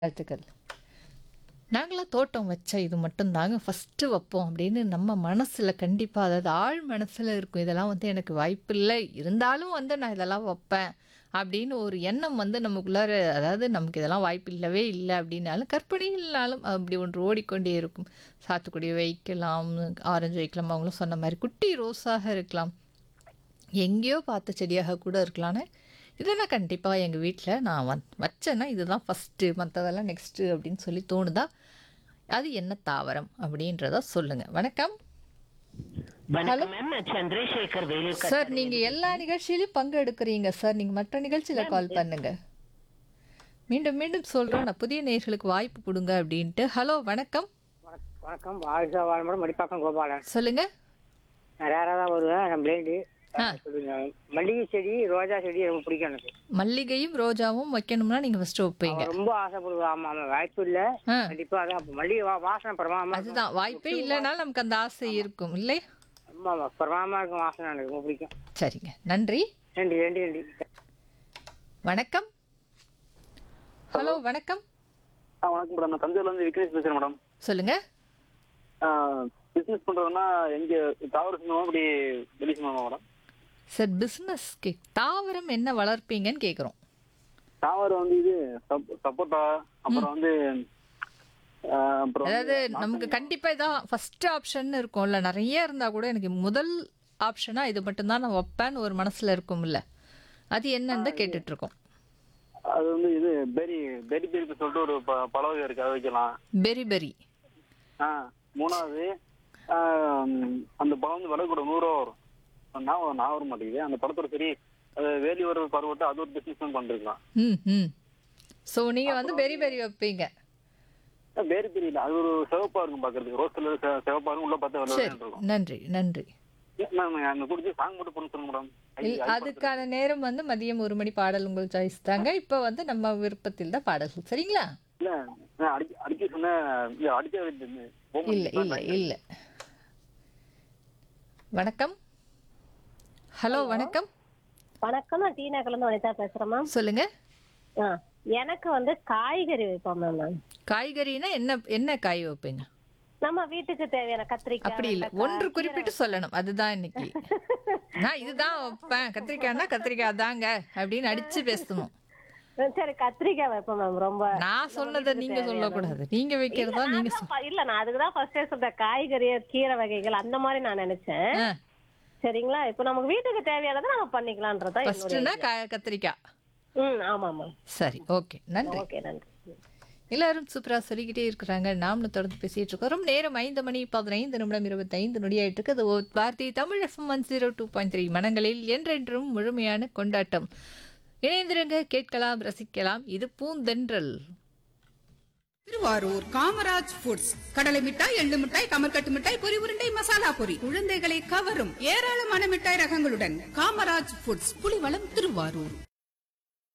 வாழ்த்துக்கள். நாங்களாம் தோட்டம் வச்சா இது மட்டும் தாங்க ஃபர்ஸ்ட்டு வைப்போம் அப்படின்னு நம்ம மனசுல கண்டிப்பா அதாவது ஆழ் மனசுல இருக்கும். இதெல்லாம் வந்து எனக்கு வாய்ப்பில்ல. இருந்தாலும் வந்து நான் இதெல்லாம் வைப்பேன். அப்படின்னு ஒரு எண்ணம் வந்து நமக்குள்ளார அதாவது நமக்கு இதெல்லாம் வாய்ப்பு இல்லவே இல்ல அப்படின்னாலும், கற்பனையில்னாலும் அப்படி ஒன்று ஓடிக்கொண்டே இருக்கும். சாத்துக்குடி வைக்கலாம், ஆரஞ்சு வைக்கலாம், அவங்களும் சொன்ன மாரி குட்டி ரோஸாக இருக்கலாம். எங்கேயோ பார்த்த செடியாக கூட இருக்கலான்னு, இதெல்லாம் கண்டிப்பா எங்க வீட்ல நான் வச்சேன்னா இதுதான் ஃபர்ஸ்ட்டு மத்ததெல்லாம் நெக்ஸ்ட்டு அப்படின்னு சொல்லி தோணுதா? அது என்ன தாவரம் அப்படின்றத சொல்லுங்க. வணக்கம். ஹலோ. வணக்கம் மேம். நான் சந்திரசேகர் வேலூர் சார் நீங்க கட்டாரிலிருந்து எல்லா பேசுறேன். நிகழ்ச்சியிலும் பங்கெடுக்கிறீங்க சார். நீங்க மற்ற நிகழ்ச்சியில மேம், கால் பண்ணுங்க. மீண்டும் மீண்டும் சொல்றேன் நான் புதிய நேயர்களுக்கு வாய்ப்பு குடுங்க அப்படின்ட்டு. ஹலோ வணக்கம். வணக்கம். வாழ்க வாழ்முடன் மடிப்பாக்கம் கோபாலன். சொல்லுங்க. நான் ரேராக தான் வருவேன். நான் பிளைண்டு. ஆ. சொல்லுங்க. மல்லிகை செடி, ரோஜா செடி ரொம்ப பிடிக்கும் எனக்கு. மல்லிகையும் ரோஜாவும் வைக்கணும்னா நீங்க ஃபர்ஸ்ட் வைப்பீங்க. அவன் ரொம்ப ஆசைப்படுவேன். ஆமா ஆமா, வாய்ப்பு இல்ல. ஆ. கண்டிப்பா அதான் அப்ப மல்லிகை வாசனை பிரமாதமா இருக்கும். அதுதான் வாய்ப்பே இல்லைனாலும் நமக்கு அந்த ஆசை இருக்கும் இல்லை? ஆமா ஆமா, பிரமாதமா இருக்கும் வாசனை, எனக்கு ரொம்ப பிடிக்கும். சரிங்க. நன்றி. நன்றி நன்றி நன்றி. வணக்கம். ஹலோ வணக்கம். வணக்கம் மேடம். நான் தஞ்சையில இருந்து விக்னேஷ் பேசுறேன் மேடம். சொல்லுங்க. பிசினஸ் பண்றதுன்னா எங்க தாவர சொந்தமா அப்படி வெளி சொந்தமா மேடம்? சார் பிசினஸ்க்கு தாவரம் என்ன வளர்ப்பீங்கன்னு கேக்குறோம். தாவரம் வந்து இது சப்போட்டா, அப்புறம் வந்து அப்புறம் அதாவது வந்து நமக்கு கண்டிப்பா இதான் ஃபர்ஸ்ட் ஆப்ஷன் இருக்கும்ல. நிறைய இருந்தா கூட எனக்கு முதல் ஆப்ஷனா இது மட்டும்தான் நான் வைப்பேன்னு ஒரு மனசுல இருக்கும்ல. அது என்னன்னு தான் கேட்டுட்டு இருக்கோம். அது வந்து இது பெரி பெரி பெரிக்கு சொல்லிட்டு ஒரு பழ வகை இருக்கு, அதை வைக்கலாம். பெரி பெரி. மூணாவது அந்த பழம் வந்து விலை கூட 100 ரூபா வரும். நான் வர மாட்டேங்குது அந்த பழத்தோட சரி. அது வேலி ஒரு பருவத்தை அது ஒரு பிசினஸ் பண்ணிருக்கலாம். ம். ஸோ நீங்க வந்து பெரி பெரி வைப்பீங்க. பெரி பெரி இல்ல, அது ஒரு சிவப்பா இருக்கும் பாக்குறதுக்கு. ரோஸ் கலர் சிவப்பா இருக்கும், உள்ள பார்த்தா வெள்ளை சரி. வெள்ளைன்னு இருக்கும். நன்றி நன்றி. மேம் அங்க குடிச்சு சாங் மட்டும் பண்ண சொல்லுங்க மேடம். அதுக்கான நேரம் வந்து மதியம் 1 மணி பாடல் உங்கள் சாய்ஸ் தாங்க. இப்போ வந்து நம்ம விருப்பத்தில் தான் பாடல்கள். சரிங்களா? இல்ல நான் அடிக்க சொன்ன அடிக்க இல்ல இல்ல இல்ல. வணக்கம். ஹலோ வணக்கம். வணக்கம். நான் டீனாக்குல இருந்து வனிதா பேசுறேன் மேம். சொல்லுங்க. ஆ, எனக்கு வந்து காய்கறி வைப்போம் மேம். காய்கறினா என்ன என்ன காய் வைப்பீங்க? நம்ம வீட்டுக்கு தேவையான கத்திரிக்காய், அப்படி இல்ல, வெண்டைக்காய், ஒன்று குறிப்பிட்டு சொல்லணும். அதுதான் இன்னைக்கு நான் இதுதான் வைப்பேன், கத்திரிக்காய்னா கத்திரிக்காய் தாங்க அப்படின்னு அடிச்சு பேசணும். சரி, கத்திரிக்காய் வைப்போம் மேம். ரொம்ப நான் சொன்னதை நீங்க சொல்லக்கூடாது. நீங்க வைக்கிறதா நீங்க இல்ல, நான் அதுக்குதான் ஃபர்ஸ்டே சொல்றேன். காய்கறி, கீரை வகைகள் அந்த மாதிரி நான் நினைச்சேன். சரிங்களா? இப்ப நமக்கு வீட்டுக்கு தேவையானதை நம்ம பண்ணிக்கலாம்ன்றதா ஃபர்ஸ்ட்னா கத்திரிக்காய். ஆமா மேம். சரி, ஓகே, நன்றி. ஓகே, நன்றி. எல்லாரும் சூப்பரா சொல்லிக்கிட்டே இருக்கிறாங்க. நாமளும் தொடர்ந்து பேசிட்டு இருக்கோம். நேரம் 5 மணி 15 நிமிடம் 25 நொடியாயிட்டு இருக்கு. அது வார்த்தை தமிழ் FM 102.3 மனங்களில் என்றென்றும் முழுமையான கொண்டாட்டம். இணைந்திருங்க, கேட்கலாம், ரசிக்கலாம். இது பூந்தென்றல். திருவாரூர் காமராஜ் ஃபுட்ஸ் கடலை மிட்டாய், எள்ளு மிட்டாய், கமர்கட்டு மிட்டாய், பொரி உருண்டை, மசாலா பொரி, குழந்தைகளை கவரும் ஏராளமான மிட்டாய் ரகங்களுடன் காமராஜ் ஃபுட்ஸ், புலிவளம், திருவாரூர்.